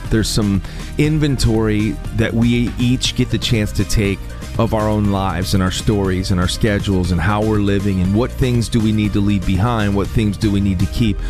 there's some inventory that we each get the chance to take of our own lives and our stories and our schedules and how we're living and what things do we need to leave behind, what things do we need to keep.